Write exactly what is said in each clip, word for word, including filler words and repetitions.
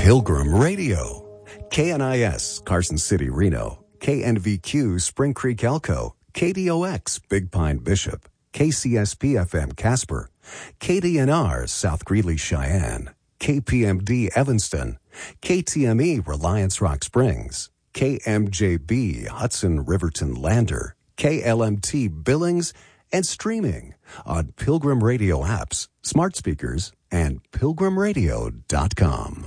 Pilgrim Radio. K N I S, Carson City, Reno. K N V Q, Spring Creek, Elko. K D O X, Big Pine, Bishop. K C S P F M, Casper. K D N R, South Greeley, Cheyenne. K P M D, Evanston. K T M E, Reliance Rock Springs. K M J B, Hudson, Riverton, Lander. K L M T, Billings, and streaming on Pilgrim Radio apps, smart speakers, and pilgrim radio dot com.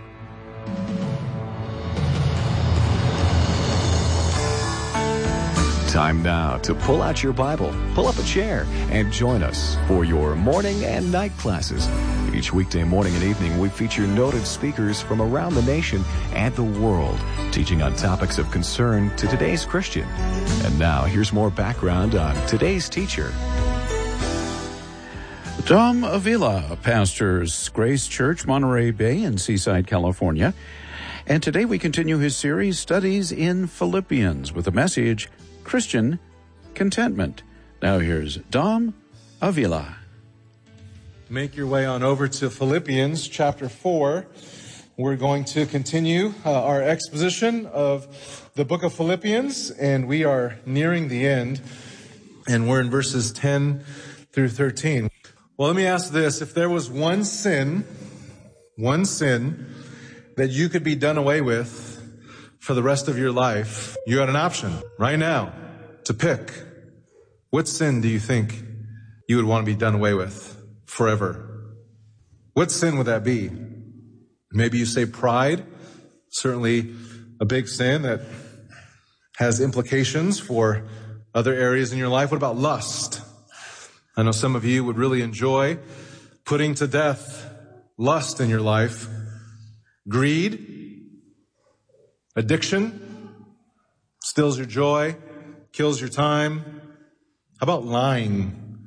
Time now to pull out your Bible, pull up a chair, and join us for your morning and night classes. Each weekday morning and evening, we feature noted speakers from around the nation and the world, teaching on topics of concern to today's Christian. And now, here's more background on today's teacher. Dom Avila pastors Grace Church, Monterey Bay in Seaside, California. And today we continue his series, Studies in Philippians, with the message, Christian Contentment. Now here's Dom Avila. Make your way on over to Philippians chapter four. We're going to continue uh, our exposition of the book of Philippians, and we are nearing the end, and we're in verses ten through thirteen. Well, let me ask this. If there was one sin, one sin that you could be done away with for the rest of your life, you had an option right now to pick. What sin do you think you would want to be done away with forever? What sin would that be? Maybe you say pride, certainly a big sin that has implications for other areas in your life. What about lust? I know some of you would really enjoy putting to death lust in your life. Greed, addiction, steals your joy, kills your time. How about lying?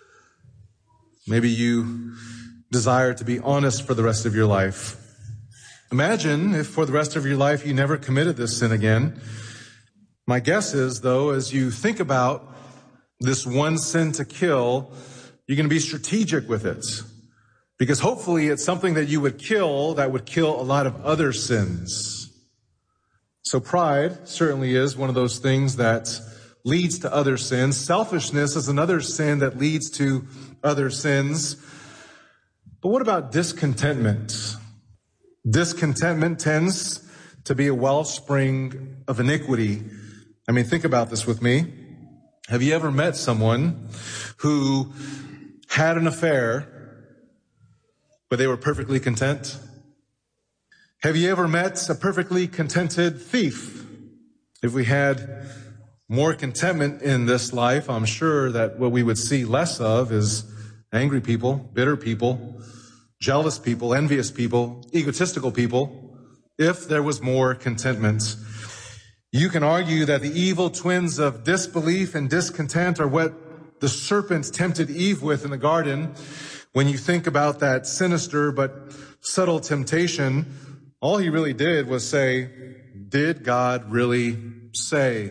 Maybe you desire to be honest for the rest of your life. Imagine if for the rest of your life you never committed this sin again. My guess is, though, as you think about this one sin to kill, you're going to be strategic with it. Because hopefully it's something that you would kill that would kill a lot of other sins. So pride certainly is one of those things that leads to other sins. Selfishness is another sin that leads to other sins. But what about discontentment? Discontentment tends to be a wellspring of iniquity. I mean, think about this with me. Have you ever met someone who had an affair, but they were perfectly content? Have you ever met a perfectly contented thief? If we had more contentment in this life, I'm sure that what we would see less of is angry people, bitter people, jealous people, envious people, egotistical people, if there was more contentment. You can argue that the evil twins of disbelief and discontent are what the serpent tempted Eve with in the garden. When you think about that sinister but subtle temptation, all he really did was say, did God really say?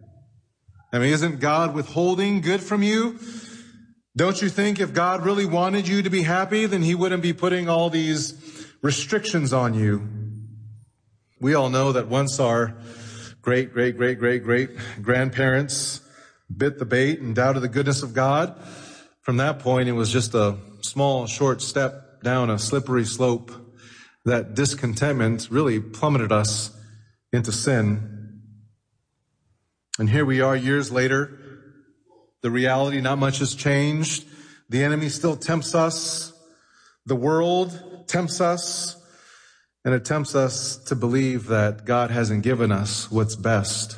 I mean, isn't God withholding good from you? Don't you think if God really wanted you to be happy, then he wouldn't be putting all these restrictions on you? We all know that once our great, great, great, great, great grandparents bit the bait and doubted the goodness of God. From that point, it was just a small, short step down a slippery slope. That discontentment really plummeted us into sin. And here we are years later. The reality, not much has changed. The enemy still tempts us. The world tempts us. And it tempts us to believe that God hasn't given us what's best.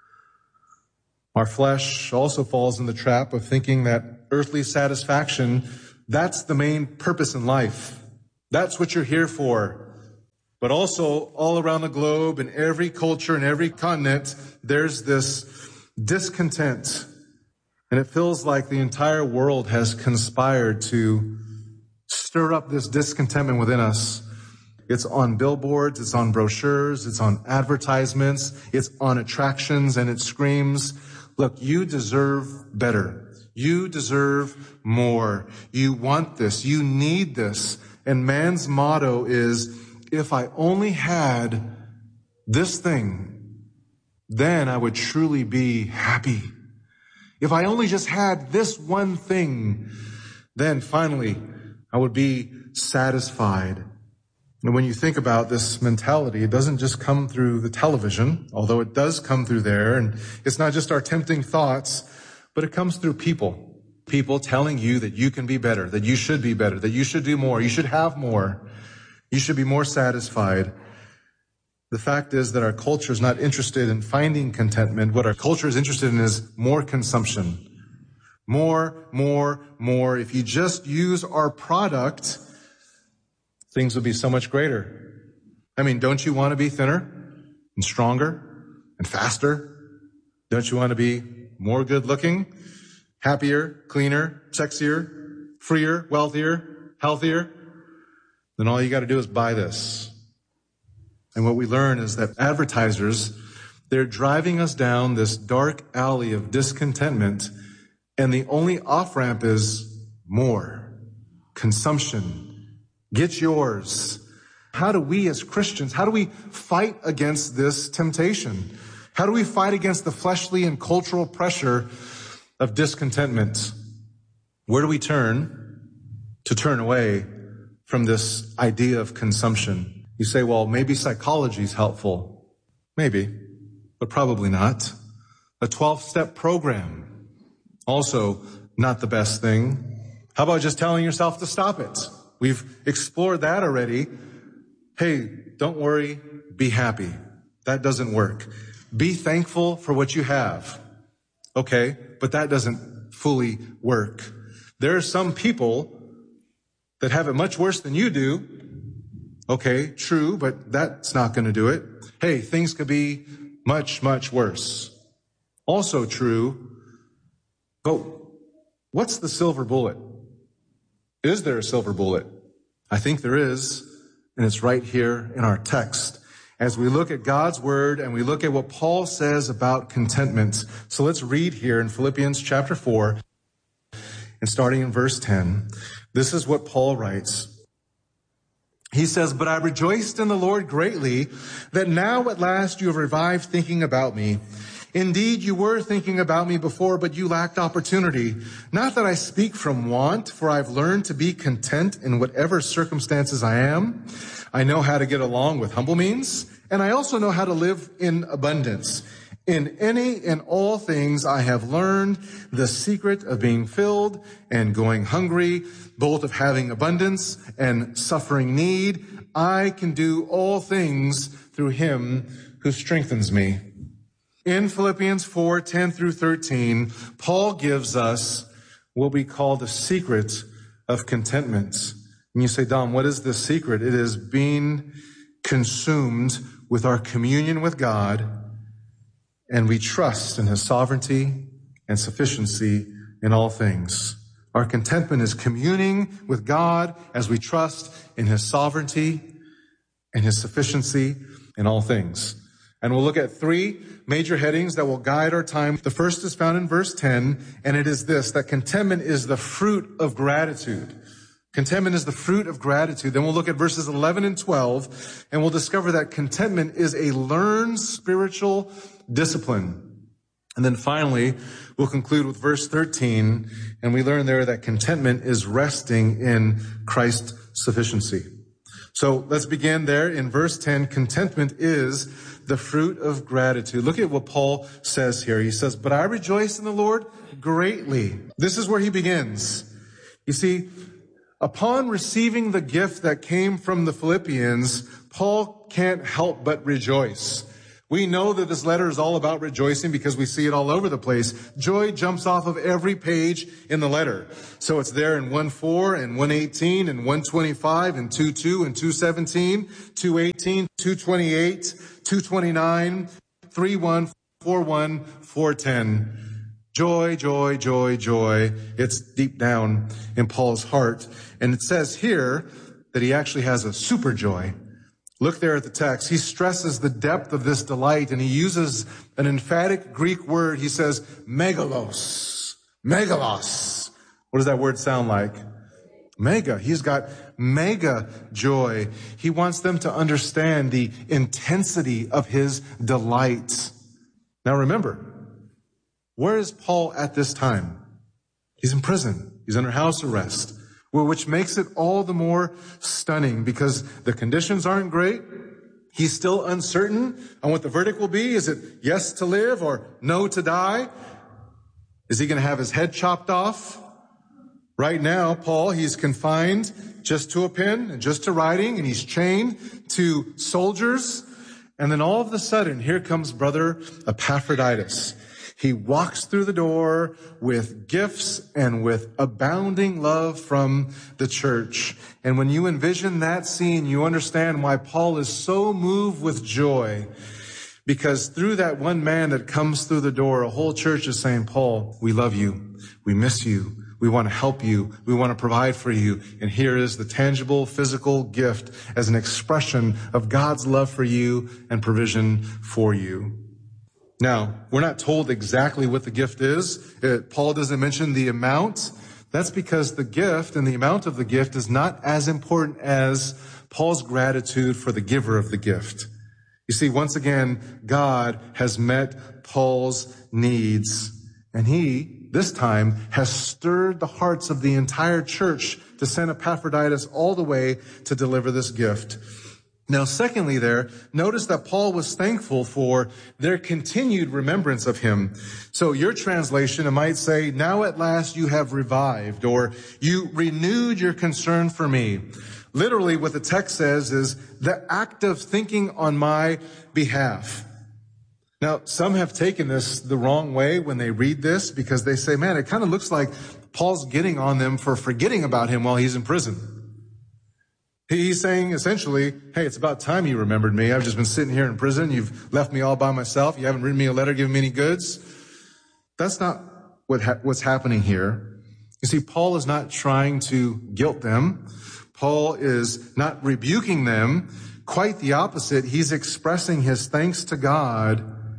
Our flesh also falls in the trap of thinking that earthly satisfaction, that's the main purpose in life. That's what you're here for. But also all around the globe, in every culture, in every continent, there's this discontent. And it feels like the entire world has conspired to stir up this discontentment within us. It's on billboards, it's on brochures, it's on advertisements, it's on attractions, and it screams, look, you deserve better. You deserve more. You want this. You need this. And man's motto is, if I only had this thing, then I would truly be happy. If I only just had this one thing, then finally I would be satisfied. And when you think about this mentality, it doesn't just come through the television, although it does come through there. And it's not just our tempting thoughts, but it comes through people. People telling you that you can be better, that you should be better, that you should do more, you should have more, you should be more satisfied. The fact is that our culture is not interested in finding contentment. What our culture is interested in is more consumption. More, more, more. If you just use our product, things would be so much greater. I mean, don't you want to be thinner and stronger and faster? Don't you want to be more good looking, happier, cleaner, sexier, freer, wealthier, healthier? Then all you got to do is buy this. And what we learn is that advertisers, they're driving us down this dark alley of discontentment, and the only off-ramp is more consumption. Get yours. How do we as Christians, how do we fight against this temptation? How do we fight against the fleshly and cultural pressure of discontentment? Where do we turn to turn away from this idea of consumption? You say, well, maybe psychology is helpful. Maybe, but probably not. A twelve-step program, also not the best thing. How about just telling yourself to stop it? We've explored that already. Hey, don't worry, be happy. That doesn't work. Be thankful for what you have. Okay, but that doesn't fully work. There are some people that have it much worse than you do. Okay, true, but that's not going to do it. Hey, things could be much, much worse. Also true, but what's the silver bullet? Is there a silver bullet? I think there is, and it's right here in our text. As we look at God's word and we look at what Paul says about contentment. So let's read here in Philippians chapter four, and starting in verse ten. This is what Paul writes. He says, but I rejoiced in the Lord greatly that now at last you have revived thinking about me. Indeed, you were thinking about me before, but you lacked opportunity. Not that I speak from want, for I've learned to be content in whatever circumstances I am. I know how to get along with humble means, and I also know how to live in abundance. In any and all things I have learned the secret of being filled and going hungry, both of having abundance and suffering need. I can do all things through him who strengthens me. In Philippians four, ten through thirteen, Paul gives us what we call the secret of contentment. And you say, Dom, what is the secret? It is being consumed with our communion with God, and we trust in his sovereignty and sufficiency in all things. Our contentment is communing with God as we trust in his sovereignty and his sufficiency in all things. And we'll look at three major headings that will guide our time. The first is found in verse ten, and it is this, that contentment is the fruit of gratitude. Contentment is the fruit of gratitude. Then we'll look at verses eleven and twelve, and we'll discover that contentment is a learned spiritual discipline. And then finally, we'll conclude with verse thirteen, and we learn there that contentment is resting in Christ's sufficiency. So let's begin there in verse ten. Contentment is the fruit of gratitude. Look at what Paul says here. He says, but I rejoice in the Lord greatly. This is where he begins. You see, upon receiving the gift that came from the Philippians, Paul can't help but rejoice. We know that this letter is all about rejoicing because we see it all over the place. Joy jumps off of every page in the letter. So it's there in one four and one eighteen and one twenty-five and two two and two seventeen, two eighteen, two twenty-eight, two twenty-nine, three one, four one, four ten. Joy, joy, joy, joy. It's deep down in Paul's heart. And it says here that he actually has a super joy. Look there at the text. He stresses the depth of this delight, and he uses an emphatic Greek word. He says, megalos. Megalos. What does that word sound like? Mega. He's got mega joy. He wants them to understand the intensity of his delight. Now remember, where is Paul at this time? He's in prison. He's under house arrest, which makes it all the more stunning because the conditions aren't great. He's still uncertain on what the verdict will be. Is it yes to live or no to die? Is he going to have his head chopped off? Right now, Paul, he's confined just to a pen and just to writing, and he's chained to soldiers. And then all of a sudden, here comes brother Epaphroditus. He walks through the door with gifts and with abounding love from the church. And when you envision that scene, you understand why Paul is so moved with joy. Because through that one man that comes through the door, a whole church is saying, Paul, we love you. We miss you. We want to help you. We want to provide for you. And here is the tangible, physical gift as an expression of God's love for you and provision for you. Now, we're not told exactly what the gift is. It, Paul doesn't mention the amount. That's because the gift and the amount of the gift is not as important as Paul's gratitude for the giver of the gift. You see, once again, God has met Paul's needs, and he, this time, has stirred the hearts of the entire church to send Epaphroditus all the way to deliver this gift. Now, secondly there, notice that Paul was thankful for their continued remembrance of him. So your translation, it might say, now at last you have revived, or you renewed your concern for me. Literally, what the text says is the act of thinking on my behalf. Now, some have taken this the wrong way when they read this because they say, man, it kind of looks like Paul's getting on them for forgetting about him while he's in prison. He's saying essentially, hey, it's about time you remembered me. I've just been sitting here in prison. You've left me all by myself. You haven't written me a letter, given me any goods. That's not what ha- what's happening here. You see, Paul is not trying to guilt them. Paul is not rebuking them. Quite the opposite. He's expressing his thanks to God.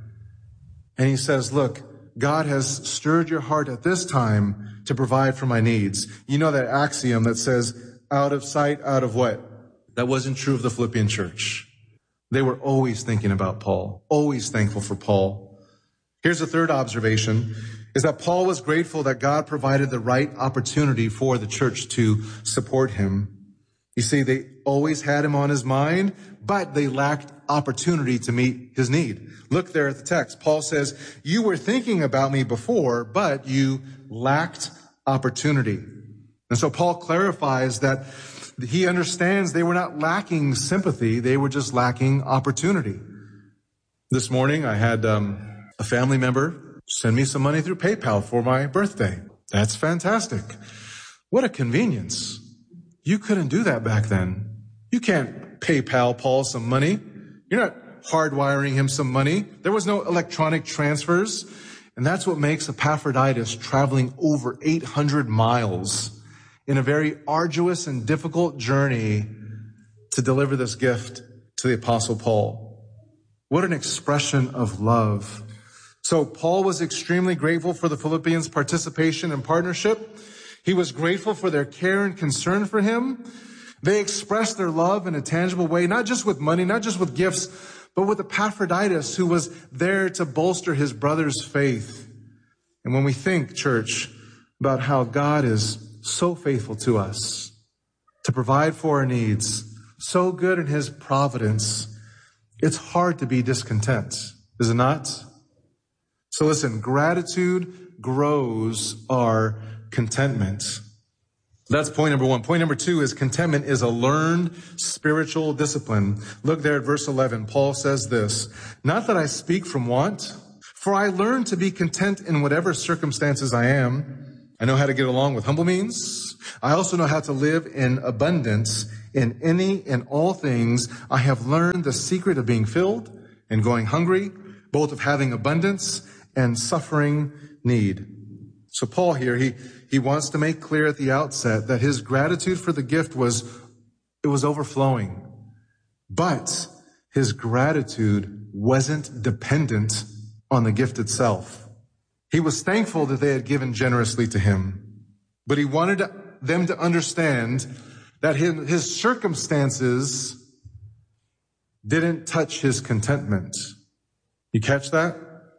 And he says, look, God has stirred your heart at this time to provide for my needs. You know that axiom that says, out of sight, out of what? That wasn't true of the Philippian church. They were always thinking about Paul, always thankful for Paul. Here's a third observation, is that Paul was grateful that God provided the right opportunity for the church to support him. You see, they always had him on his mind, but they lacked opportunity to meet his need. Look there at the text. Paul says, you were thinking about me before, but you lacked opportunity. And so Paul clarifies that he understands they were not lacking sympathy. They were just lacking opportunity. This morning, I had um, a family member send me some money through PayPal for my birthday. That's fantastic. What a convenience. You couldn't do that back then. You can't PayPal Paul some money. You're not hardwiring him some money. There was no electronic transfers. And that's what makes Epaphroditus traveling over eight hundred miles in a very arduous and difficult journey to deliver this gift to the Apostle Paul. What an expression of love. So Paul was extremely grateful for the Philippians' participation and partnership. He was grateful for their care and concern for him. They expressed their love in a tangible way, not just with money, not just with gifts, but with Epaphroditus, who was there to bolster his brother's faith. And when we think, church, about how God is so faithful to us, to provide for our needs, so good in his providence, it's hard to be discontent, is it not? So listen, gratitude grows our contentment. That's point number one. Point number two is contentment is a learned spiritual discipline. Look there at verse eleven. Paul says this, not that I speak from want, for I learned to be content in whatever circumstances I am. I know how to get along with humble means. I also know how to live in abundance in any and all things. I have learned the secret of being filled and going hungry, both of having abundance and suffering need. So Paul here, he, he wants to make clear at the outset that his gratitude for the gift was, it was overflowing. But his gratitude wasn't dependent on the gift itself. He was thankful that they had given generously to him, but he wanted them to understand that his, his circumstances didn't touch his contentment. You catch that?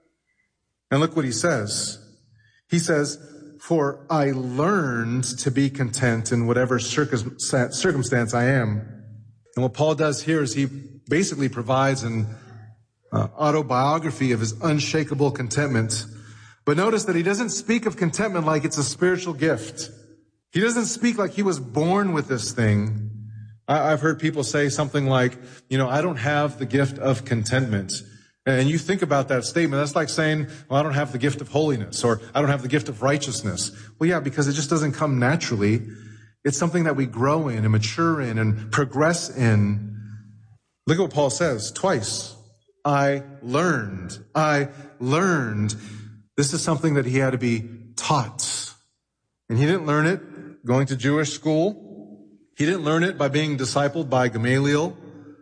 And look what he says. He says, for I learned to be content in whatever circumstance I am. And what Paul does here is he basically provides an uh, autobiography of his unshakable contentment. But notice that he doesn't speak of contentment like it's a spiritual gift. He doesn't speak like he was born with this thing. I, I've heard people say something like, you know, I don't have the gift of contentment. And you think about that statement, that's like saying, well, I don't have the gift of holiness, or I don't have the gift of righteousness. Well, yeah, because it just doesn't come naturally. It's something that we grow in and mature in and progress in. Look at what Paul says twice. I learned. I learned. This is something that he had to be taught. And he didn't learn it going to Jewish school. He didn't learn it by being discipled by Gamaliel.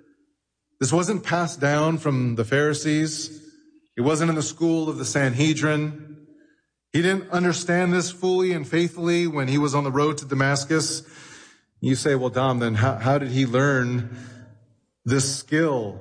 This wasn't passed down from the Pharisees. It wasn't in the school of the Sanhedrin. He didn't understand this fully and faithfully when he was on the road to Damascus. You say, well, Dom, then how, how did he learn this skill?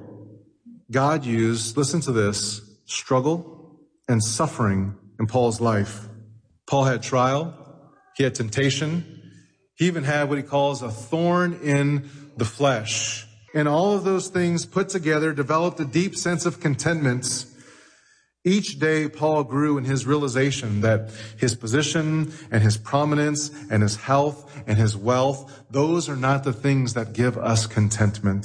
God used, listen to this, struggle and suffering in Paul's life. Paul had trial. He had temptation. He even had what he calls a thorn in the flesh. And all of those things put together developed a deep sense of contentment. Each day, Paul grew in his realization that his position and his prominence and his health and his wealth, those are not the things that give us contentment.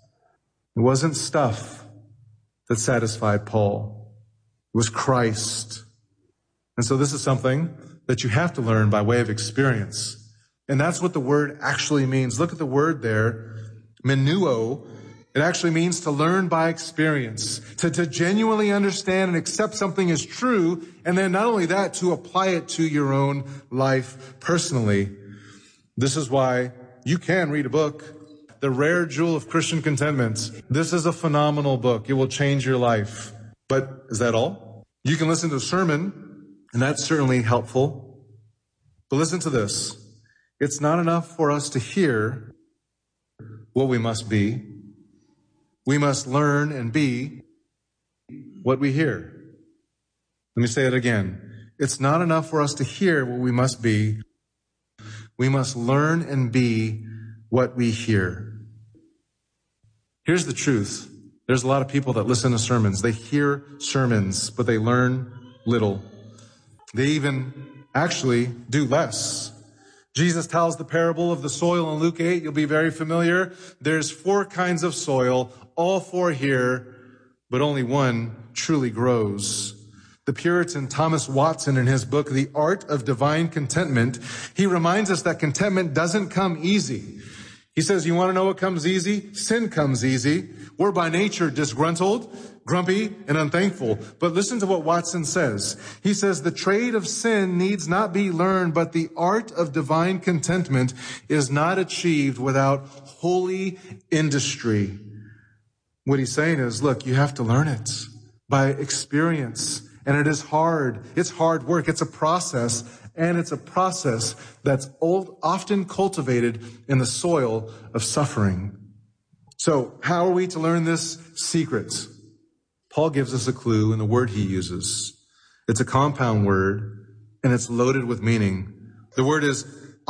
It wasn't stuff that satisfied Paul. It was Christ. And so this is something that you have to learn by way of experience. And that's what the word actually means. Look at the word there. Menuo, it actually means to learn by experience, to, to genuinely understand and accept something as true, and then not only that, to apply it to your own life personally. This is why you can read a book, The Rare Jewel of Christian Contentment. This is a phenomenal book. It will change your life. But is that all? You can listen to a sermon, and that's certainly helpful. But listen to this. It's not enough for us to hear what we must be. We must learn and be what we hear. Let me say it again. It's not enough for us to hear what we must be. We must learn and be what we hear. Here's the truth. There's a lot of people that listen to sermons. They hear sermons, but they learn little. They even actually do less. Jesus tells the parable of the soil in Luke eight. You'll be very familiar. There's four kinds of soil, all four here, but only one truly grows. The Puritan Thomas Watson, in his book, The Art of Divine Contentment, he reminds us that contentment doesn't come easy. He says, you want to know what comes easy? Sin comes easy. We're by nature disgruntled, grumpy, and unthankful. But listen to what Watson says. He says, the trade of sin needs not be learned, but the art of divine contentment is not achieved without holy industry. What he's saying is, look, you have to learn it by experience. And it is hard. It's hard work. It's a process. And it's a process that's old, often cultivated in the soil of suffering. So how are we to learn this secret? Paul gives us a clue in the word he uses. It's a compound word, and it's loaded with meaning. The word is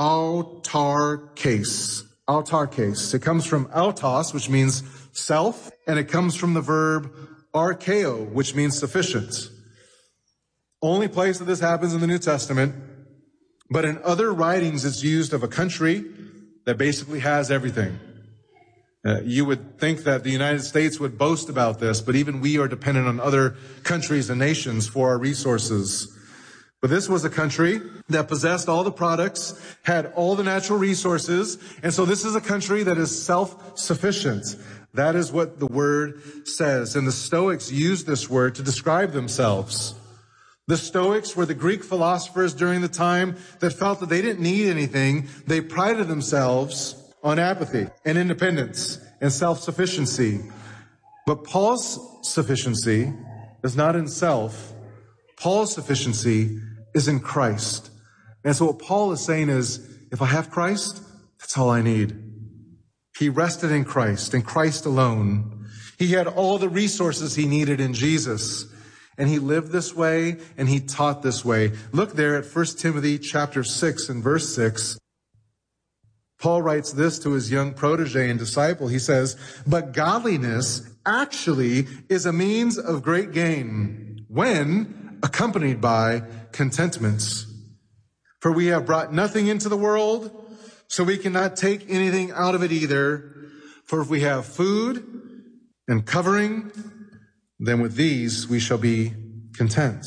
autarkes. Autarkes. It comes from autos, which means self, and it comes from the verb arkeo, which means sufficient. Only place that this happens in the New Testament, but in other writings it's used of a country that basically has everything. Uh, you would think that the United States would boast about this, but even we are dependent on other countries and nations for our resources. But this was a country that possessed all the products, had all the natural resources, and so this is a country that is self-sufficient. That is what the word says, and the Stoics used this word to describe themselves. The Stoics were the Greek philosophers during the time that felt that they didn't need anything. They prided themselves on apathy and independence and self-sufficiency. But Paul's sufficiency is not in self. Paul's sufficiency is in Christ. And so what Paul is saying is, if I have Christ, That's all I need. He rested in Christ, in Christ alone. He had all the resources he needed in Jesus. And he lived this way, and he taught this way. Look there at First Timothy chapter six and verse six. Paul writes this to his young protege and disciple. He says, "But godliness actually is a means of great gain when accompanied by contentments. For we have brought nothing into the world, so we cannot take anything out of it either. For if we have food and covering, then with these we shall be content."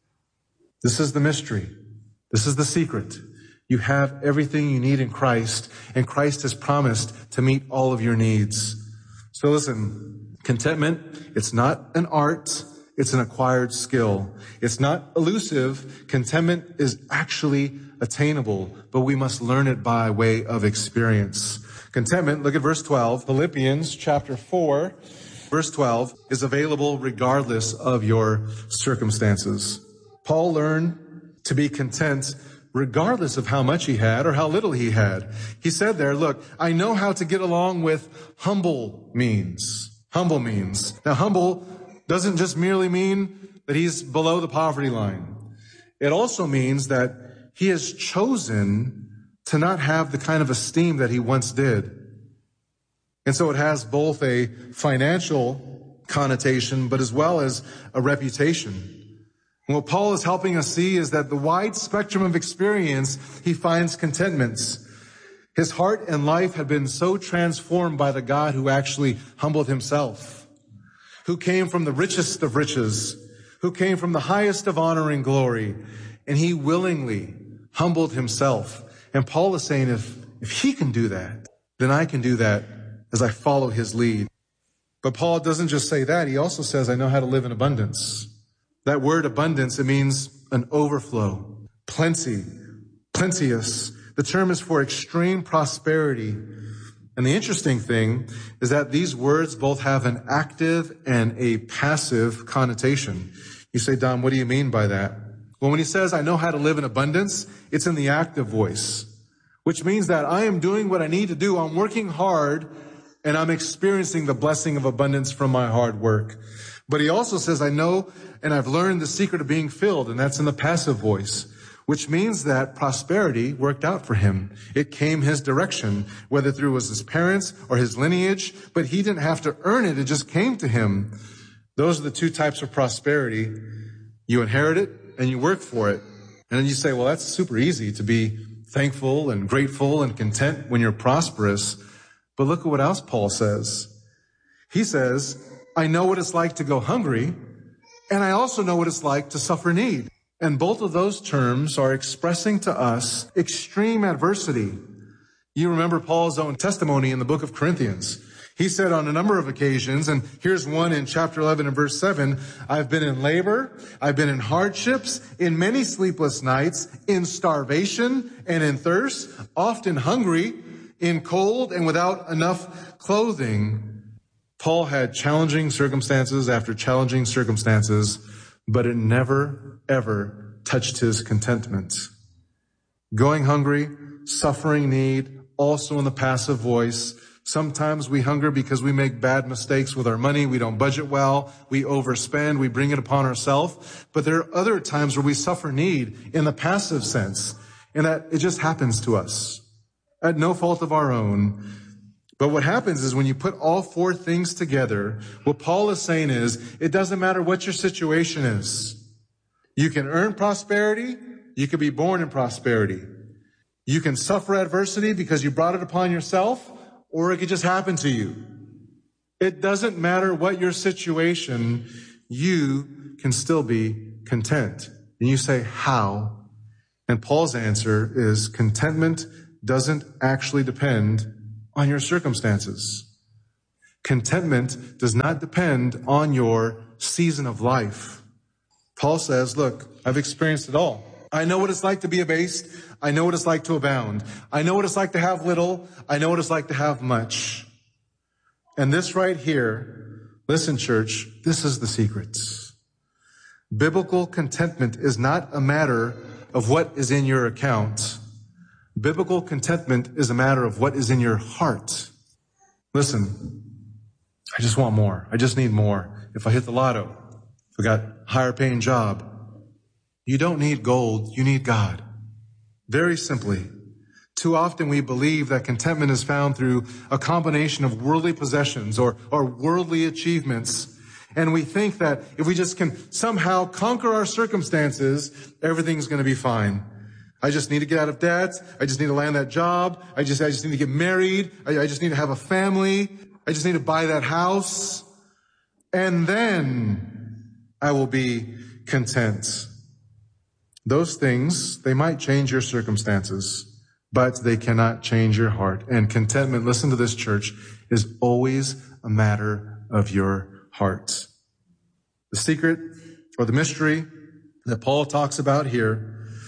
This is the mystery. This is the secret. You have everything you need in Christ, and Christ has promised to meet all of your needs. So listen, contentment, it's not an art, it's an acquired skill. It's not elusive. Contentment is actually attainable, but we must learn it by way of experience. Contentment, look at verse twelve, Philippians chapter four. Verse twelve is available regardless of your circumstances. Paul learned to be content regardless of how much he had or how little he had. He said there, look, I know how to get along with humble means. Humble means. Now, humble doesn't just merely mean that he's below the poverty line. It also means that he has chosen to not have the kind of esteem that he once did. And so it has both a financial connotation, but as well as a reputation. And what Paul is helping us see is that the wide spectrum of experience, he finds contentments. His heart and life have been so transformed by the God who actually humbled himself, who came from the richest of riches, who came from the highest of honor and glory, and he willingly humbled himself. And Paul is saying, if, if he can do that, then I can do that as I follow his lead. But Paul doesn't just say that. He also says, I know how to live in abundance. That word abundance, it means an overflow, plenty, plenteous. The term is for extreme prosperity. And the interesting thing is that these words both have an active and a passive connotation. You say, Don, what do you mean by that? Well, when he says, I know how to live in abundance, it's in the active voice, which means that I am doing what I need to do. I'm working hard and I'm experiencing the blessing of abundance from my hard work. But he also says, I know and I've learned the secret of being filled, and that's in the passive voice, which means that prosperity worked out for him. It came his direction, whether through his parents or his lineage, but he didn't have to earn it. It just came to him. Those are the two types of prosperity. You inherit it and you work for it. And then you say, well, that's super easy to be thankful and grateful and content when you're prosperous. But look at what else Paul says. He says, I know what it's like to go hungry, and I also know what it's like to suffer need. And both of those terms are expressing to us extreme adversity. You remember Paul's own testimony in the book of Corinthians. He said on a number of occasions, and here's one in chapter eleven and verse seven, I've been in labor, I've been in hardships, in many sleepless nights, in starvation and in thirst, often hungry, in cold and without enough clothing. Paul had challenging circumstances after challenging circumstances, but it never, ever touched his contentment. Going hungry, suffering need, also in the passive voice. Sometimes we hunger because we make bad mistakes with our money. We don't budget well. We overspend. We bring it upon ourselves. But there are other times where we suffer need in the passive sense, and that it just happens to us at no fault of our own. But what happens is when you put all four things together, what Paul is saying is, it doesn't matter what your situation is. You can earn prosperity. You can be born in prosperity. You can suffer adversity because you brought it upon yourself, or it could just happen to you. It doesn't matter what your situation, you can still be content. And you say, how? And Paul's answer is contentment doesn't actually depend on your circumstances. Contentment does not depend on your season of life. Paul says, look, I've experienced it all. I know what it's like to be abased. I know what it's like to abound. I know what it's like to have little. I know what it's like to have much. And this right here, listen, church, this is the secret. Biblical contentment is not a matter of what is in your account, Biblical contentment is a matter of what is in your heart. Listen, I just want more. I just need more. If I hit the lotto, if I got a higher paying job, you don't need gold, you need God. Very simply, too often we believe that contentment is found through a combination of worldly possessions or, or worldly achievements. And we think that if we just can somehow conquer our circumstances, everything's going to be fine. I just need to get out of debt. I just need to land that job. I just, I just need to get married. I, I just need to have a family. I just need to buy that house. And then I will be content. Those things, they might change your circumstances, but they cannot change your heart. And contentment, listen to this, church, is always a matter of your heart. The secret or the mystery that Paul talks about here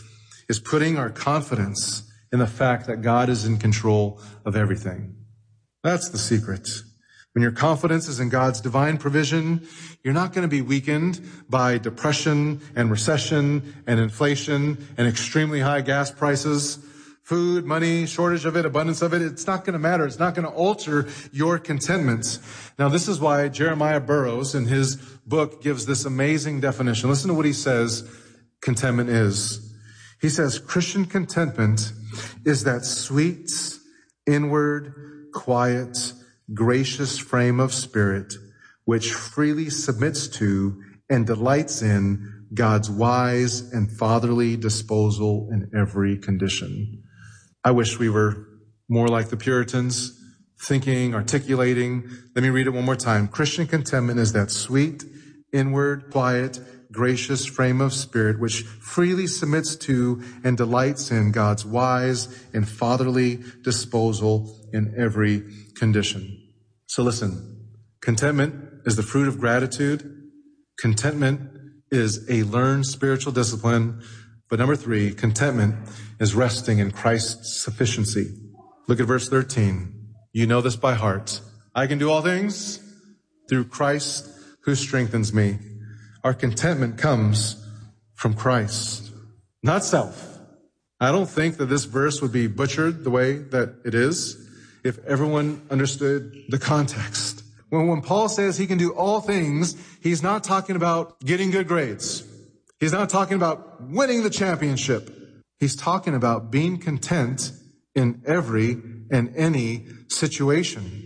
is putting our confidence in the fact that God is in control of everything. That's the secret. When your confidence is in God's divine provision, you're not going to be weakened by depression and recession and inflation and extremely high gas prices, food, money, shortage of it, abundance of it. It's not going to matter. It's not going to alter your contentment. Now, this is why Jeremiah Burroughs in his book gives this amazing definition. Listen to what he says contentment is. He says, Christian contentment is that sweet, inward, quiet, gracious frame of spirit which freely submits to and delights in God's wise and fatherly disposal in every condition. I wish we were more like the Puritans, thinking, articulating. Let me read it one more time. Christian contentment is that sweet, inward, quiet, gracious frame of spirit which freely submits to and delights in God's wise and fatherly disposal in every condition. So listen, contentment is the fruit of gratitude. Contentment is a learned spiritual discipline. But number three, contentment is resting in Christ's sufficiency. Look at verse thirteen. You know this by heart. I can do all things through Christ who strengthens me. Our contentment comes from Christ, not self. I don't think that this verse would be butchered the way that it is if everyone understood the context. When, when Paul says he can do all things, he's not talking about getting good grades. He's not talking about winning the championship. He's talking about being content in every and any situation.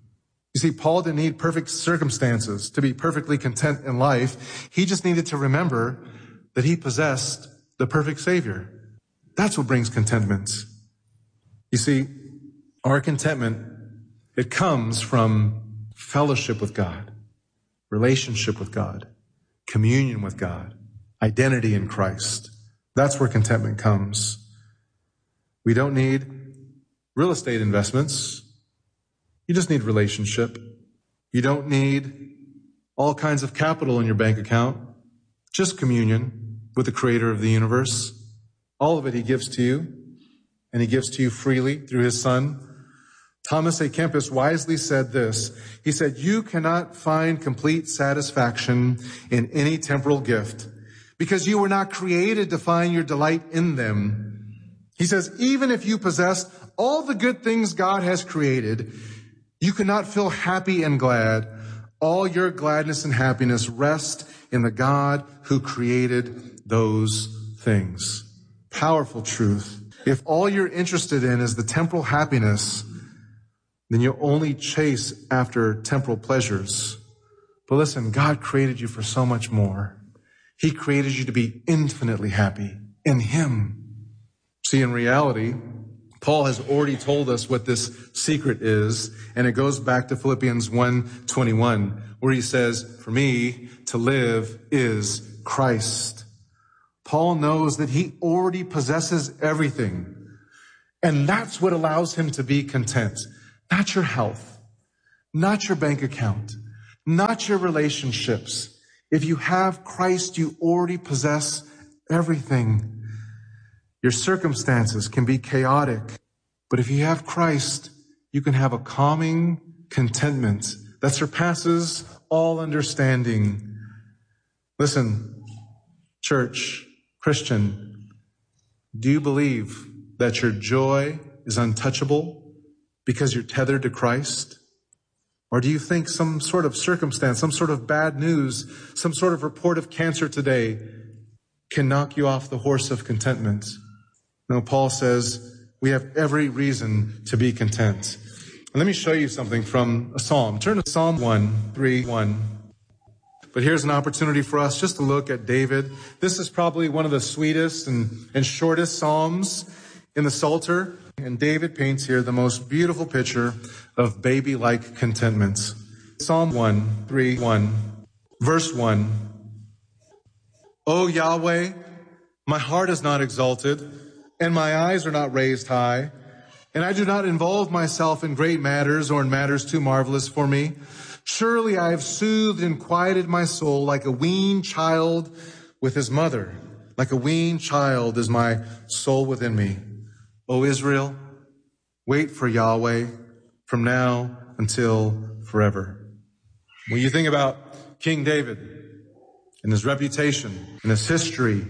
You see, Paul didn't need perfect circumstances to be perfectly content in life. He just needed to remember that he possessed the perfect Savior. That's what brings contentment. You see, our contentment, it comes from fellowship with God, relationship with God, communion with God, identity in Christ. That's where contentment comes. We don't need real estate investments. You just need relationship. You don't need all kinds of capital in your bank account. Just communion with the creator of the universe. All of it he gives to you, and he gives to you freely through his Son. Thomas A. Kempis wisely said this. He said, you cannot find complete satisfaction in any temporal gift because you were not created to find your delight in them. He says, even if you possessed all the good things God has created, you cannot feel happy and glad. All your gladness and happiness rest in the God who created those things. Powerful truth. If all you're interested in is the temporal happiness, then you'll only chase after temporal pleasures. But listen, God created you for so much more. He created you to be infinitely happy in him. See, in reality, Paul has already told us what this secret is, and it goes back to Philippians one twenty-one, where he says, for me to live is Christ. Paul knows that he already possesses everything, and that's what allows him to be content. Not your health, not your bank account, not your relationships. If you have Christ, you already possess everything. Your circumstances can be chaotic, but if you have Christ, you can have a calming contentment that surpasses all understanding. Listen, church, Christian, do you believe that your joy is untouchable because you're tethered to Christ? Or do you think some sort of circumstance, some sort of bad news, some sort of report of cancer today can knock you off the horse of contentment? No, Paul says we have every reason to be content. And let me show you something from a psalm. Turn to Psalm one, three, one. But here's an opportunity for us just to look at David. This is probably one of the sweetest and, and shortest psalms in the Psalter. And David paints here the most beautiful picture of baby-like contentment. Psalm one, three, one, verse one. O Yahweh, my heart is not exalted, and my eyes are not raised high, and I do not involve myself in great matters or in matters too marvelous for me. Surely I have soothed and quieted my soul like a weaned child with his mother. Like a weaned child is my soul within me. O Israel, wait for Yahweh from now until forever. When you think about King David and his reputation and his history,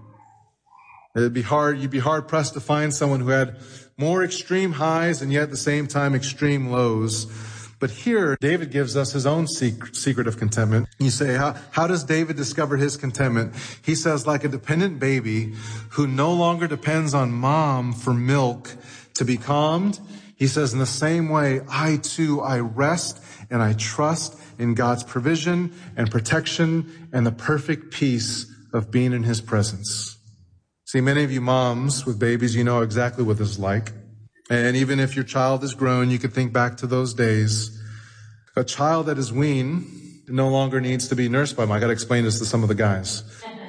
it'd be hard, you'd be hard pressed to find someone who had more extreme highs and yet at the same time extreme lows. But here, David gives us his own secret of contentment. You say, how, how does David discover his contentment? He says, like a dependent baby who no longer depends on mom for milk to be calmed. He says, in the same way, I too, I rest and I trust in God's provision and protection and the perfect peace of being in his presence. See, many of you moms with babies, you know exactly what this is like. And even if your child is grown, you could think back to those days. A child that is weaned no longer needs to be nursed by mom. I got to explain this to some of the guys.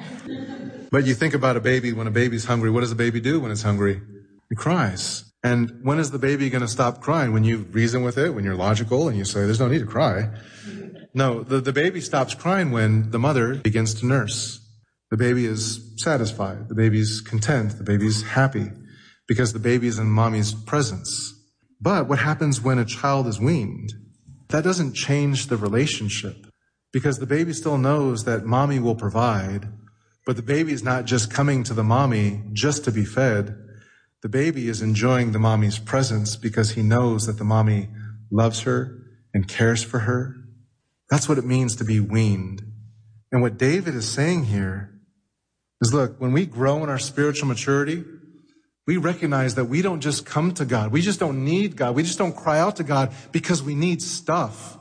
But you think about a baby. When a baby's hungry, what does a baby do when it's hungry? It cries. And when is the baby going to stop crying? When you reason with it, when you're logical and you say, there's no need to cry. No, the, the baby stops crying when the mother begins to nurse. The baby is satisfied. The baby's content. The baby's happy because the baby is in mommy's presence. But what happens when a child is weaned? That doesn't change the relationship because the baby still knows that mommy will provide, but the baby is not just coming to the mommy just to be fed. The baby is enjoying the mommy's presence because he knows that the mommy loves her and cares for her. That's what it means to be weaned. And what David is saying here is, look, when we grow in our spiritual maturity, we recognize that we don't just come to God. We just don't need God. We just don't cry out to God because we need stuff.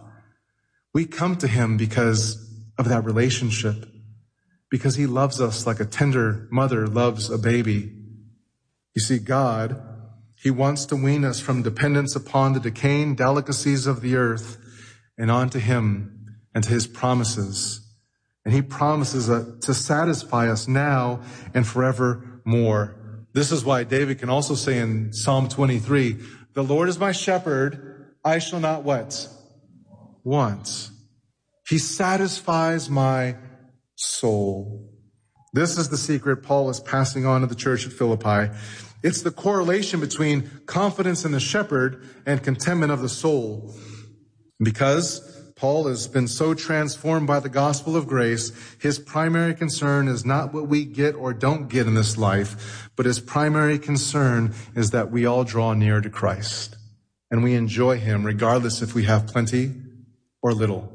We come to him because of that relationship, because he loves us like a tender mother loves a baby. You see, God, he wants to wean us from dependence upon the decaying delicacies of the earth and onto him and to his promises. And he promises to satisfy us now and forevermore. This is why David can also say in Psalm twenty-three, the Lord is my shepherd, I shall not what? Want. He satisfies my soul. This is the secret Paul is passing on to the church at Philippi. It's the correlation between confidence in the shepherd and contentment of the soul. Because Paul has been so transformed by the gospel of grace, his primary concern is not what we get or don't get in this life, but his primary concern is that we all draw near to Christ and we enjoy him regardless if we have plenty or little.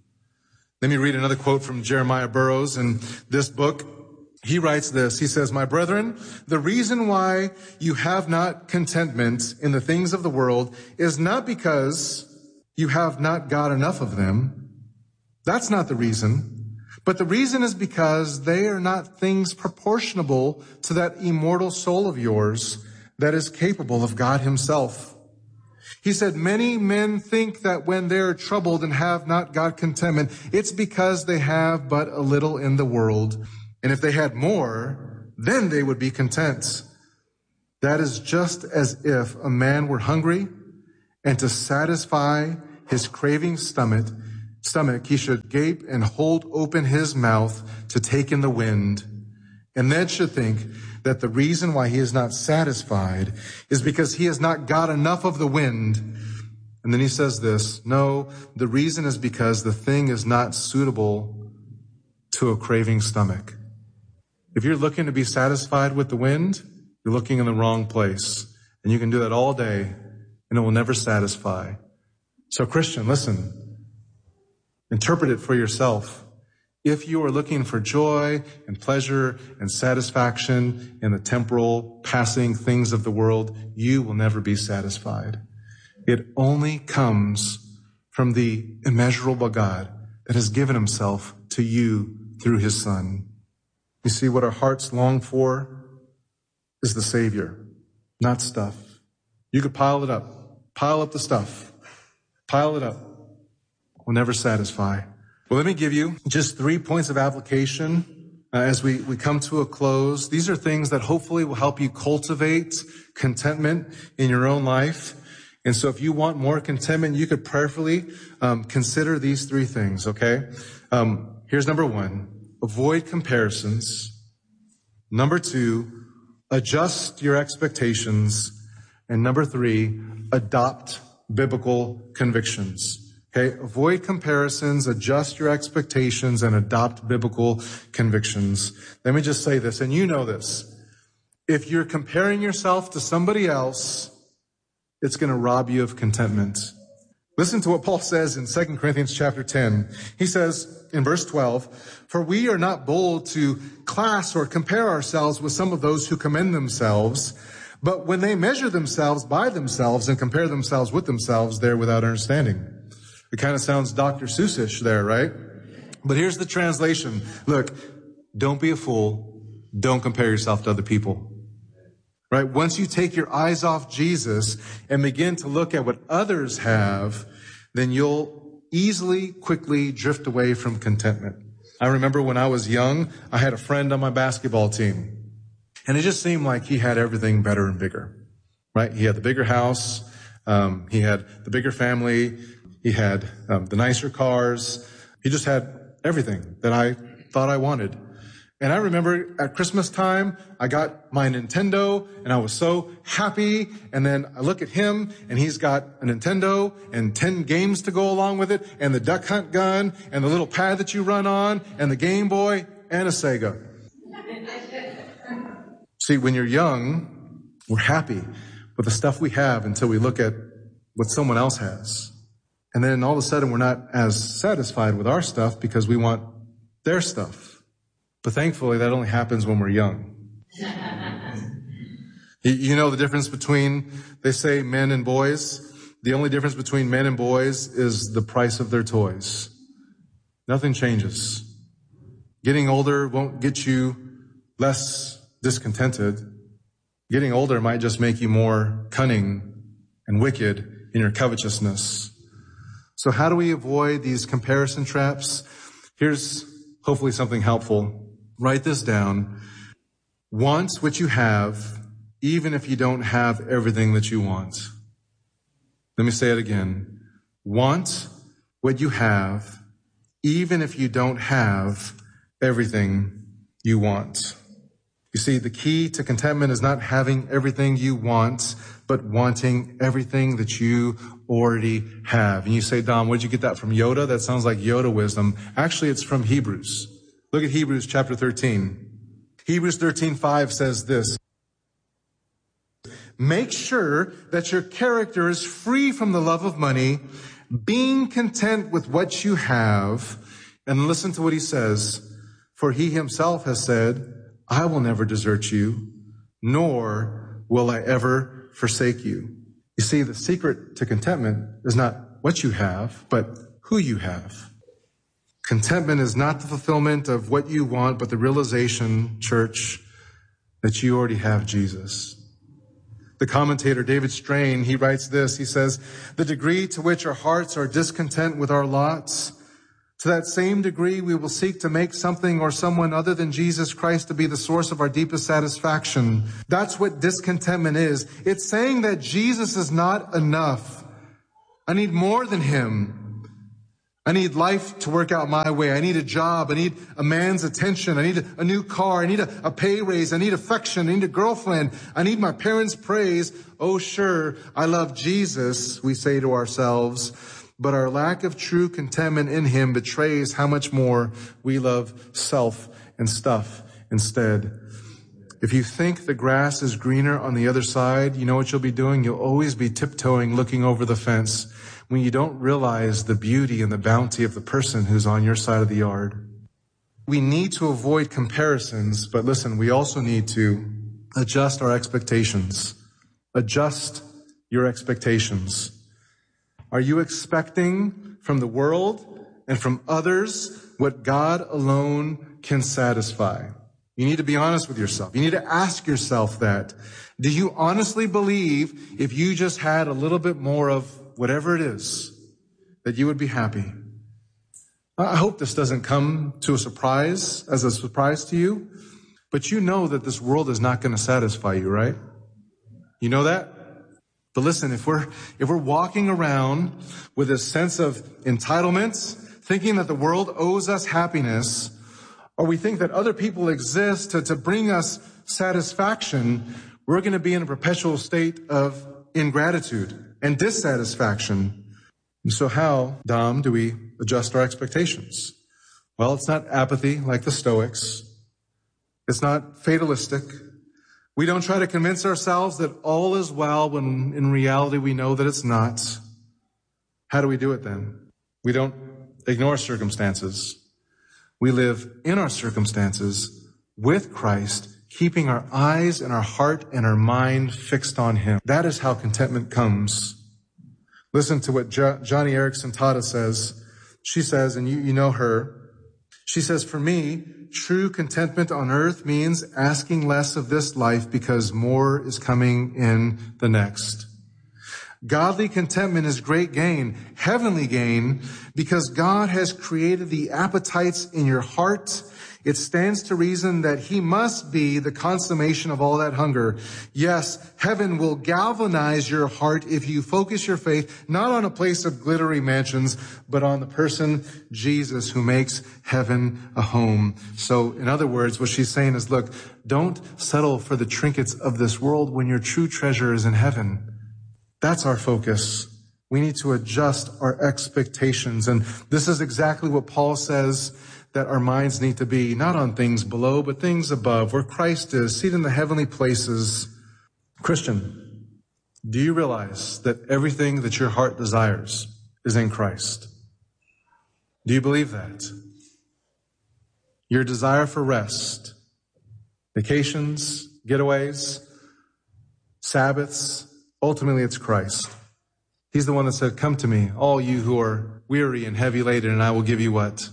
Let me read another quote from Jeremiah Burroughs in this book. He writes this, he says, my brethren, the reason why you have not contentment in the things of the world is not because you have not got enough of them. That's not the reason. But the reason is because they are not things proportionable to that immortal soul of yours that is capable of God himself. He said, many men think that when they're troubled and have not got contentment, it's because they have but a little in the world. And if they had more, then they would be content. That is just as if a man were hungry and to satisfy his craving stomach, stomach, he should gape and hold open his mouth to take in the wind, and then should think that the reason why he is not satisfied is because he has not got enough of the wind. And then he says this, no, the reason is because the thing is not suitable to a craving stomach. If you're looking to be satisfied with the wind, You're looking in the wrong place. And you can do that all day, and it will never satisfy. So Christian, listen. Interpret it for yourself. If you are looking for joy and pleasure and satisfaction in the temporal, passing things of the world, you will never be satisfied. It only comes from the immeasurable God that has given himself to you through his Son. You see, what our hearts long for is the Savior, not stuff. You could pile it up. Pile up the stuff. Pile it up. Will never satisfy. Well, let me give you just three points of application uh, as we, we come to a close. These are things that hopefully will help you cultivate contentment in your own life. And so if you want more contentment, you could prayerfully um, consider these three things, okay? Um, here's number one. Avoid comparisons. Number two, adjust your expectations. And number three, adopt biblical convictions. Okay, avoid comparisons, adjust your expectations, and adopt biblical convictions. Let me just say this, and you know this. If you're comparing yourself to somebody else, it's going to rob you of contentment. Listen to what Paul says in Second Corinthians chapter ten. He says in verse twelve, "For we are not bold to class or compare ourselves with some of those who commend themselves, but when they measure themselves by themselves and compare themselves with themselves, they're without understanding." It kind of sounds Doctor Seussish there, right? But here's the translation. Look, don't be a fool. Don't compare yourself to other people. Right? Once you take your eyes off Jesus and begin to look at what others have, then you'll easily, quickly drift away from contentment. I remember when I was young, I had a friend on my basketball team. And it just seemed like he had everything better and bigger. Right? He had the bigger house. Um, he had the bigger family. He had um, the nicer cars. He just had everything that I thought I wanted. And I remember at Christmas time, I got my Nintendo and I was so happy. And then I look at him and he's got a Nintendo and ten games to go along with it and the duck hunt gun and the little pad that you run on and the Game Boy and a Sega. See, when you're young, we're happy with the stuff we have until we look at what someone else has. And then all of a sudden we're not as satisfied with our stuff because we want their stuff. But thankfully that only happens when we're young. You know the difference between, they say, men and boys? The only difference between men and boys is the price of their toys. Nothing changes. Getting older won't get you less discontented. Getting older might just make you more cunning and wicked in your covetousness. So how do we avoid these comparison traps? Here's hopefully something helpful. Write this down. Want what you have, even if you don't have everything that you want. Let me say it again. Want what you have, even if you don't have everything you want. You see, the key to contentment is not having everything you want, but wanting everything that you already have. And you say, Dom, where'd you get that from? Yoda? That sounds like Yoda wisdom. Actually, it's from Hebrews. Look at Hebrews chapter thirteen. Hebrews thirteen five says this. Make sure that your character is free from the love of money, being content with what you have. And listen to what he says. For he himself has said, I will never desert you, nor will I ever forsake you. You see, the secret to contentment is not what you have, but who you have. Contentment is not the fulfillment of what you want, but the realization, church, that you already have Jesus. The commentator David Strain, he writes this. He says, the degree to which our hearts are discontent with our lots, to that same degree we will seek to make something or someone other than Jesus Christ to be the source of our deepest satisfaction. That's what discontentment is. It's saying that Jesus is not enough. I need more than him. I need life to work out my way. I need a job. I need a man's attention. I need a, a new car. I need a, a pay raise. I need affection. I need a girlfriend. I need my parents' praise. Oh, sure, I love Jesus, we say to ourselves. But our lack of true contentment in him betrays how much more we love self and stuff instead. If you think the grass is greener on the other side, you know what you'll be doing? You'll always be tiptoeing, looking over the fence when you don't realize the beauty and the bounty of the person who's on your side of the yard. We need to avoid comparisons, but listen, we also need to adjust our expectations. Adjust your expectations. Are you expecting from the world and from others what God alone can satisfy? You need to be honest with yourself. You need to ask yourself that. Do you honestly believe if you just had a little bit more of whatever it is, that you would be happy? I hope this doesn't come to a surprise, as a surprise to you, but you know that this world is not going to satisfy you, right? You know that? But listen, if we're, if we're walking around with a sense of entitlement, thinking that the world owes us happiness, or we think that other people exist to, to bring us satisfaction, we're going to be in a perpetual state of ingratitude and dissatisfaction. And so how, Dom, do we adjust our expectations? Well, it's not apathy like the Stoics. It's not fatalistic. We don't try to convince ourselves that all is well when in reality we know that it's not. How do we do it then? We don't ignore circumstances. We live in our circumstances with Christ, keeping our eyes and our heart and our mind fixed on Him. That is how contentment comes. Listen to what jo- Johnny Erickson Tada says. She says, and you, you know her, she says, for me, true contentment on earth means asking less of this life because more is coming in the next. Godly contentment is great gain, heavenly gain, because God has created the appetites in your heart. It stands to reason that He must be the consummation of all that hunger. Yes, heaven will galvanize your heart if you focus your faith not on a place of glittery mansions, but on the person, Jesus, who makes heaven a home. So, in other words, what she's saying is, look, don't settle for the trinkets of this world when your true treasure is in heaven. That's our focus. We need to adjust our expectations. And this is exactly what Paul says that our minds need to be, not on things below, but things above, where Christ is, seated in the heavenly places. Christian, do you realize that everything that your heart desires is in Christ? Do you believe that? Your desire for rest, vacations, getaways, Sabbaths, ultimately, it's Christ. He's the one that said, come to me, all you who are weary and heavy laden, and I will give you what?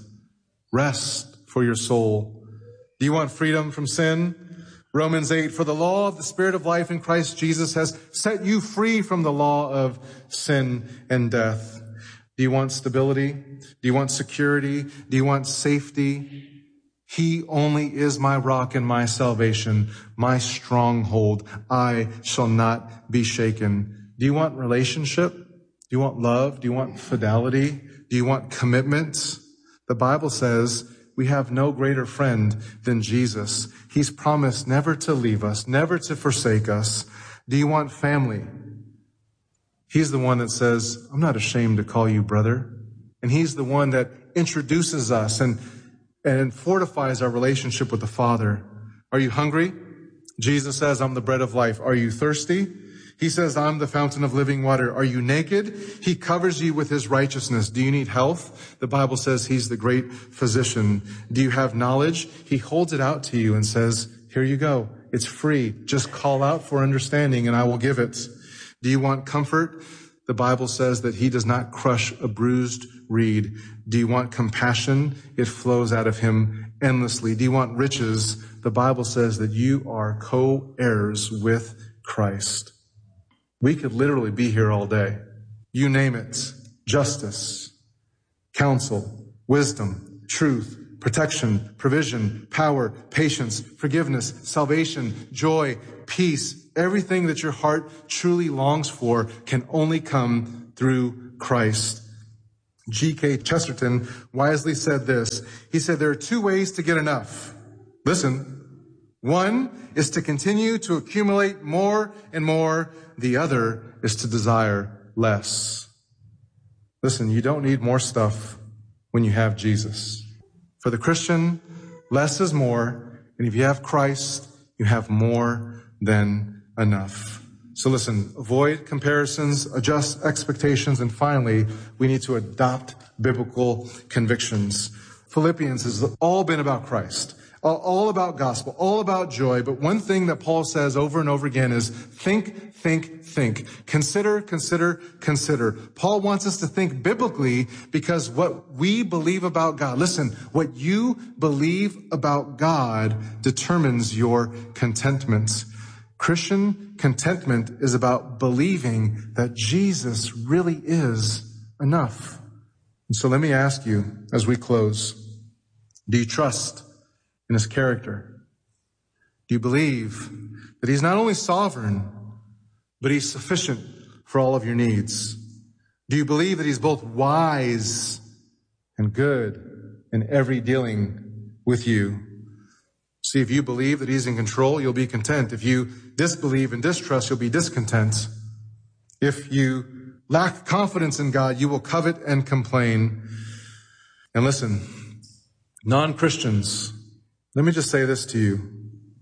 Rest for your soul. Do you want freedom from sin? Romans eight, for the law of the Spirit of life in Christ Jesus has set you free from the law of sin and death. Do you want stability? Do you want security? Do you want safety? He only is my rock and my salvation, my stronghold. I shall not be shaken. Do you want relationship? Do you want love? Do you want fidelity? Do you want commitment? The Bible says we have no greater friend than Jesus. He's promised never to leave us, never to forsake us. Do you want family? He's the one that says, I'm not ashamed to call you brother. And He's the one that introduces us and and fortifies our relationship with the Father. Are you hungry? Jesus says, I'm the bread of life. Are you thirsty? He says, I'm the fountain of living water. Are you naked? He covers you with His righteousness. Do you need health? The Bible says He's the great physician. Do you have knowledge? He holds it out to you and says, here you go. It's free. Just call out for understanding and I will give it. Do you want comfort? The Bible says that He does not crush a bruised reed. Do you want compassion? It flows out of Him endlessly. Do you want riches? The Bible says that you are co-heirs with Christ. We could literally be here all day. You name it. Justice, counsel, wisdom, truth, protection, provision, power, patience, forgiveness, salvation, joy, peace. Everything that your heart truly longs for can only come through Christ. G K Chesterton wisely said this. He said, there are two ways to get enough. Listen, one is to continue to accumulate more and more. The other is to desire less. Listen, you don't need more stuff when you have Jesus. For the Christian, less is more. And if you have Christ, you have more than enough. So listen, avoid comparisons, adjust expectations, and finally, we need to adopt biblical convictions. Philippians has all been about Christ, all about gospel, all about joy. But one thing that Paul says over and over again is think, think, think. Consider, consider, consider. Paul wants us to think biblically because what we believe about God, listen, what you believe about God determines your contentment. Christian contentment is about believing that Jesus really is enough. And so let me ask you as we close, do you trust in his character? Do you believe that he's not only sovereign, but he's sufficient for all of your needs? Do you believe that he's both wise and good in every dealing with you? See, if you believe that he's in control, you'll be content. If you disbelieve and distrust, you'll be discontent. If you lack confidence in God, you will covet and complain. And listen, non-Christians, let me just say this to you.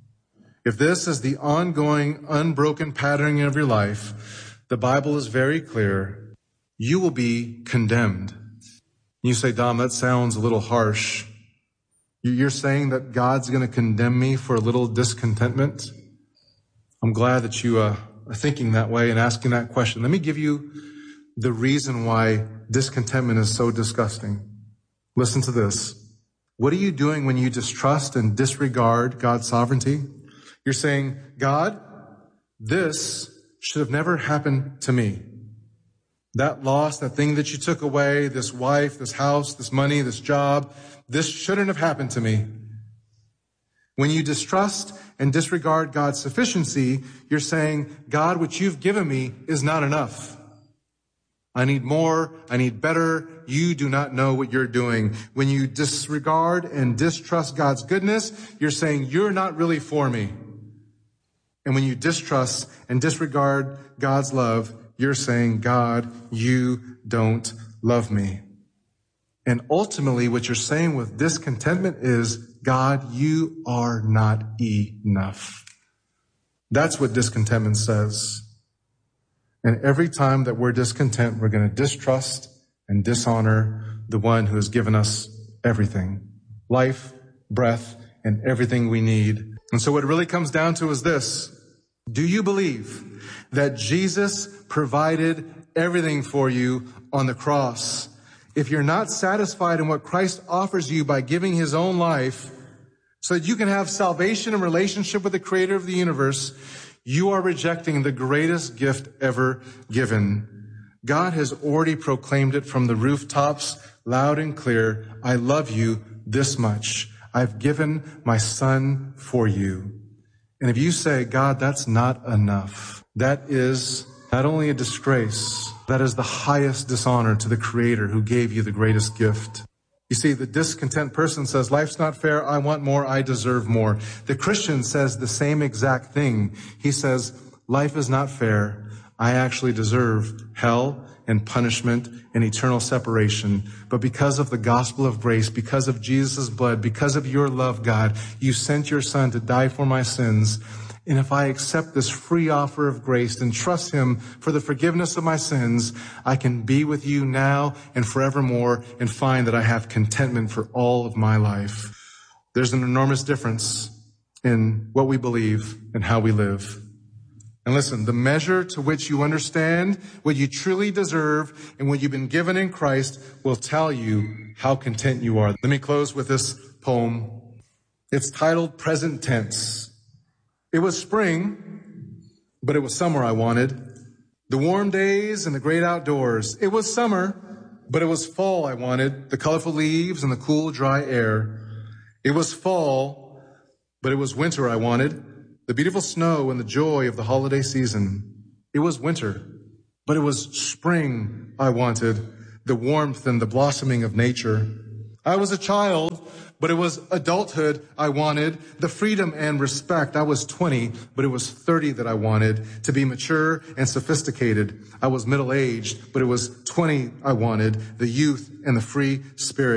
If this is the ongoing, unbroken pattern of your life, the Bible is very clear. You will be condemned. You say, Dom, that sounds a little harsh. You're saying that God's going to condemn me for a little discontentment? I'm glad that you uh, are thinking that way and asking that question. Let me give you the reason why discontentment is so disgusting. Listen to this. What are you doing when you distrust and disregard God's sovereignty? You're saying, God, this should have never happened to me. That loss, that thing that you took away, this wife, this house, this money, this job, this shouldn't have happened to me. When you distrust and disregard God's sufficiency, you're saying, God, what you've given me is not enough. I need more. I need better. You do not know what you're doing. When you disregard and distrust God's goodness, you're saying, you're not really for me. And when you distrust and disregard God's love, you're saying, God, you don't love me. And ultimately, what you're saying with discontentment is, God, you are not enough. That's what discontentment says. And every time that we're discontent, we're going to distrust and dishonor the one who has given us everything. Life, breath, and everything we need. And so what it really comes down to is this. Do you believe that Jesus provided everything for you on the cross? If you're not satisfied in what Christ offers you by giving his own life so that you can have salvation and relationship with the creator of the universe, you are rejecting the greatest gift ever given. God has already proclaimed it from the rooftops, loud and clear. I love you this much. I've given my son for you. And if you say, God, that's not enough, that is not only a disgrace, that is the highest dishonor to the Creator who gave you the greatest gift. You see, the discontent person says, life's not fair, I want more, I deserve more. The Christian says the same exact thing. He says, life is not fair, I actually deserve hell and punishment and eternal separation. But because of the gospel of grace, because of Jesus' blood, because of your love, God, you sent your son to die for my sins. And if I accept this free offer of grace and trust him for the forgiveness of my sins, I can be with you now and forevermore and find that I have contentment for all of my life. There's an enormous difference in what we believe and how we live. And listen, the measure to which you understand what you truly deserve and what you've been given in Christ will tell you how content you are. Let me close with this poem. It's titled Present Tense. It was spring, but it was summer I wanted. The warm days and the great outdoors. It was summer, but it was fall I wanted. The colorful leaves and the cool, dry air. It was fall, but it was winter I wanted. The beautiful snow and the joy of the holiday season. It was winter, but it was spring I wanted. The warmth and the blossoming of nature. I was a child, but it was adulthood I wanted. The freedom and respect. I was twenty, but it was thirty that I wanted. To be mature and sophisticated. I was middle-aged, but it was twenty I wanted. The youth and the free spirit.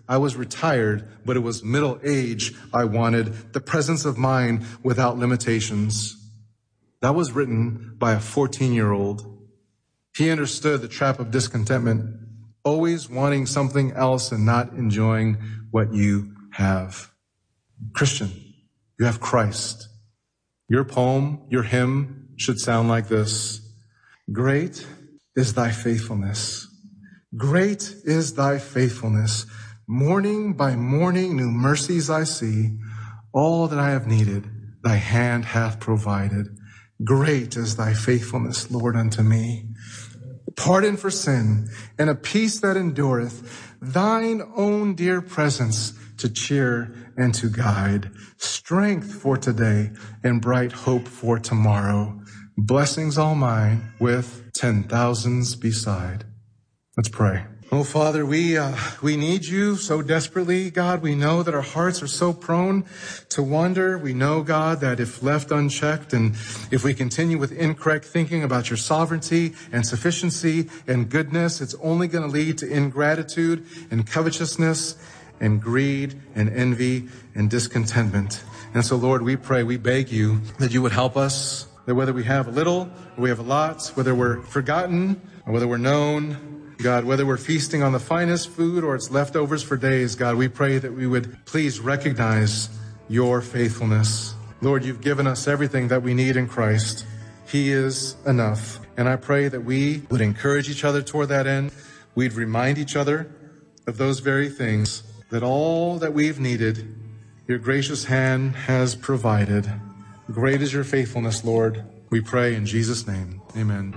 I was retired, but it was middle age I wanted, the presence of mind without limitations. That was written by a fourteen-year-old. He understood the trap of discontentment, always wanting something else and not enjoying what you have. Christian, you have Christ. Your poem, your hymn should sound like this. Great is thy faithfulness. Great is thy faithfulness. Morning by morning new mercies I see. All that I have needed, thy hand hath provided. Great is thy faithfulness, Lord, unto me. Pardon for sin and a peace that endureth, thine own dear presence to cheer and to guide, strength for today and bright hope for tomorrow, blessings all mine with ten thousands beside. Let's pray. Oh, Father, we uh, we need you so desperately, God. We know that our hearts are so prone to wander. We know, God, that if left unchecked and if we continue with incorrect thinking about your sovereignty and sufficiency and goodness, it's only going to lead to ingratitude and covetousness and greed and envy and discontentment. And so, Lord, we pray, we beg you that you would help us, that whether we have a little or we have a lot, whether we're forgotten or whether we're known, God, whether we're feasting on the finest food or it's leftovers for days, God, we pray that we would please recognize your faithfulness. Lord, you've given us everything that we need in Christ. He is enough. And I pray that we would encourage each other toward that end. We'd remind each other of those very things, that all that we've needed, your gracious hand has provided. Great is your faithfulness, Lord. We pray in Jesus' name. Amen.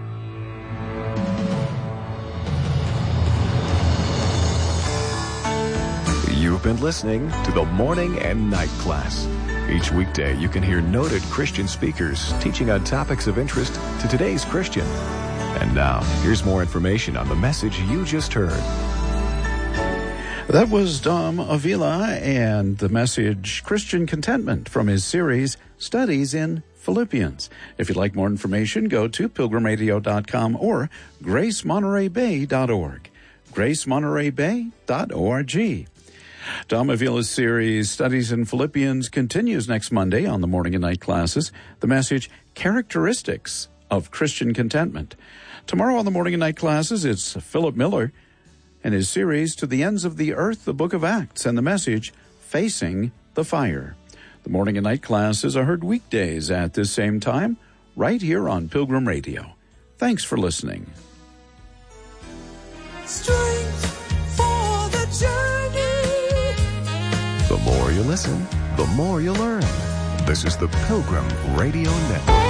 You've been listening to the Morning and Night Class. Each weekday, you can hear noted Christian speakers teaching on topics of interest to today's Christian. And now, here's more information on the message you just heard. That was Dom Avila and the message Christian Contentment from his series Studies in Philippians. If you'd like more information, go to pilgrim radio dot com or grace monterey bay dot org. grace monterey bay dot org. Dom Avila's series, Studies in Philippians, continues next Monday on the Morning and Night Classes. The message, Characteristics of Christian Contentment. Tomorrow on the Morning and Night Classes, it's Philip Miller and his series, To the Ends of the Earth, the Book of Acts, and the message, Facing the Fire. The Morning and Night Classes are heard weekdays at this same time, right here on Pilgrim Radio. Thanks for listening. Strength for the journey. The more you listen, the more you learn. This is the Pilgrim Radio Network.